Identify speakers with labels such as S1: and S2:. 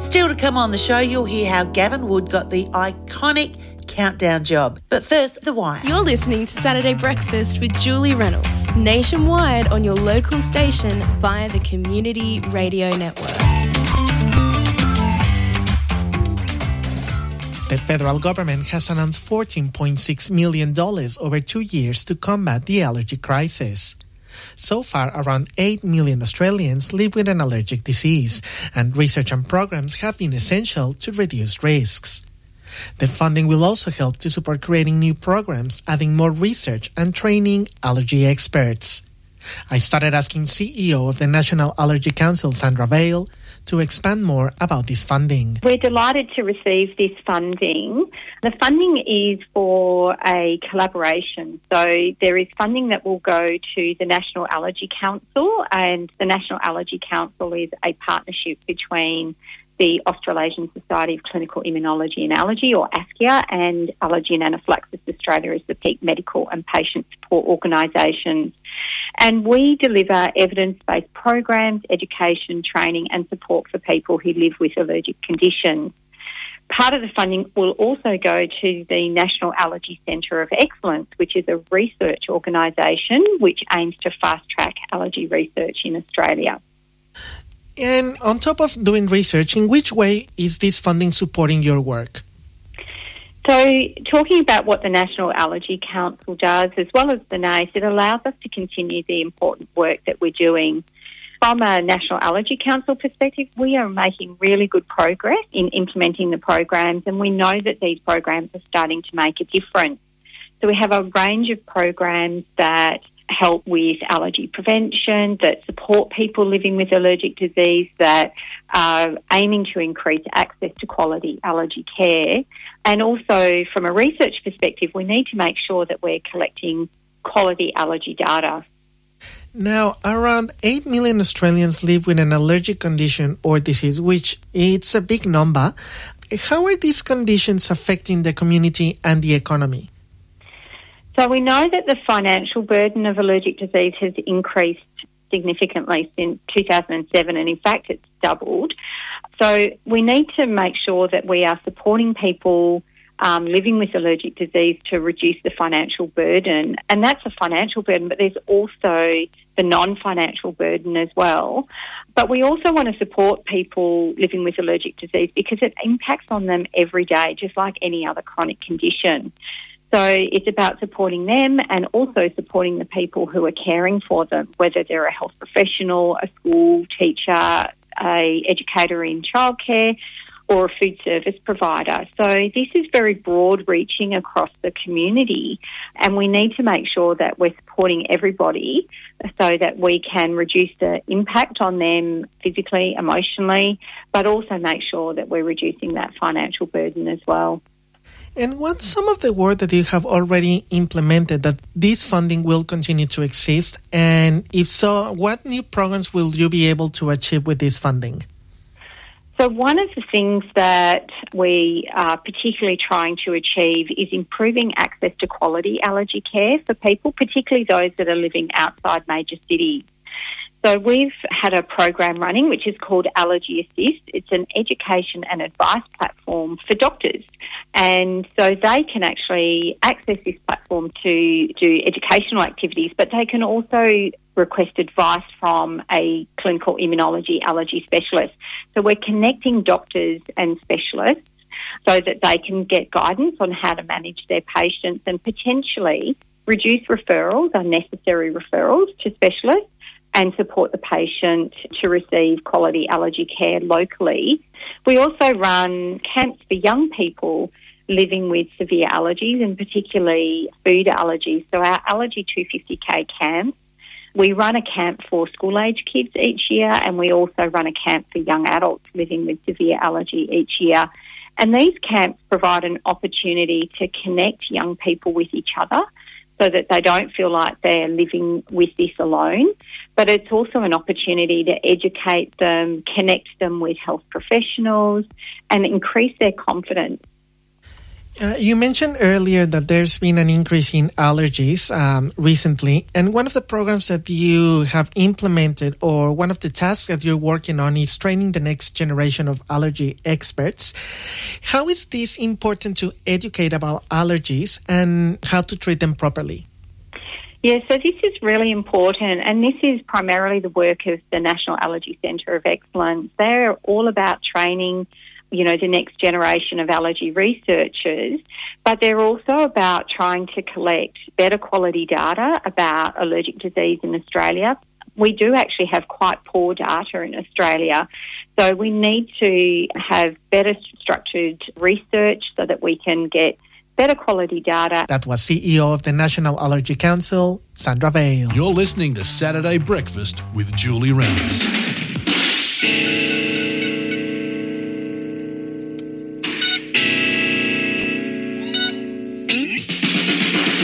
S1: Still to come on the show, you'll hear how Gavin Wood got the iconic countdown job. But first, The Wire.
S2: You're listening to Saturday Breakfast with Julie Reynolds, nationwide on your local station via the Community Radio Network.
S3: The federal government has announced $14.6 million over 2 years to combat the allergy crisis. So far, around 8 million Australians live with an allergic disease, and research and programs have been essential to reduce risks. The funding will also help to support creating new programs, adding more research and training allergy experts. I started asking CEO of the National Allergy Council, Sandra Vail, to expand more about this funding.
S4: We're delighted to receive this funding. The funding is for a collaboration. So there is funding that will go to the National Allergy Council, and the National Allergy Council is a partnership between the Australasian Society of Clinical Immunology and Allergy, or ASCIA, and Allergy and Anaphylaxis Australia as the peak medical and patient support organisations. And we deliver evidence-based programs, education, training and support for people who live with allergic conditions. Part of the funding will also go to the National Allergy Centre of Excellence, which is a research organisation which aims to fast-track allergy research in Australia.
S3: And on top of doing research, in which way is this funding supporting your work?
S4: So talking about what the National Allergy Council does, as well as the NACE, it allows us to continue the important work that we're doing. From a National Allergy Council perspective, we are making really good progress in implementing the programs, and we know that these programs are starting to make a difference. So we have a range of programs that help with allergy prevention, that support people living with allergic disease, that are aiming to increase access to quality allergy care. And also from a research perspective, we need to make sure that we're collecting quality allergy data.
S3: Now, around 8 million Australians live with an allergic condition or disease, which it's a big number. How are these conditions affecting the community and the economy?
S4: So we know that the financial burden of allergic disease has increased significantly since 2007, and in fact it's doubled. So we need to make sure that we are supporting people living with allergic disease to reduce the financial burden. And that's a financial burden, but there's also the non-financial burden as well. But we also want to support people living with allergic disease because it impacts on them every day, just like any other chronic condition. So it's about supporting them and also supporting the people who are caring for them, whether they're a health professional, a school teacher, a educator in childcare, or a food service provider. So this is very broad-reaching across the community, and we need to make sure that we're supporting everybody so that we can reduce the impact on them physically, emotionally, but also make sure that we're reducing that financial burden as well.
S3: And what's some of the work that you have already implemented that this funding will continue to exist? And if so, what new programs will you be able to achieve with this funding?
S4: So one of the things that we are particularly trying to achieve is improving access to quality allergy care for people, particularly those that are living outside major cities. So we've had a program running which is called Allergy Assist. It's an education and advice platform for doctors. And so they can actually access this platform to do educational activities, but they can also request advice from a clinical immunology allergy specialist. So we're connecting doctors and specialists so that they can get guidance on how to manage their patients and potentially reduce referrals, unnecessary referrals to specialists, and support the patient to receive quality allergy care locally. We also run camps for young people living with severe allergies, and particularly food allergies. So our Allergy 250K camps, we run a camp for school-age kids each year, and we also run a camp for young adults living with severe allergy each year. And these camps provide an opportunity to connect young people with each other so that they don't feel like they're living with this alone. But it's also an opportunity to educate them, connect them with health professionals, and increase their confidence.
S3: You mentioned earlier that there's been an increase in allergies recently, and one of the programs that you have implemented, or one of the tasks that you're working on, is training the next generation of allergy experts. How is this important to educate about allergies and how to treat them properly?
S4: Yeah, so this is really important, and this is primarily the work of the National Allergy Centre of Excellence. They're all about training the next generation of allergy researchers, but they're also about trying to collect better quality data about allergic disease in Australia. We do actually have quite poor data in Australia, so we need to have better structured research so that we can get better quality data.
S3: That was CEO of the National Allergy Council, Sandra Vale.
S5: You're listening to Saturday Breakfast with Julie Reynolds.